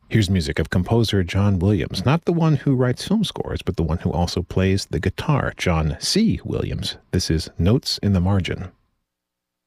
Here's music of composer John Williams, not the one who writes film scores, but the one who also plays the guitar, John C. Williams. This is Notes in the Margin.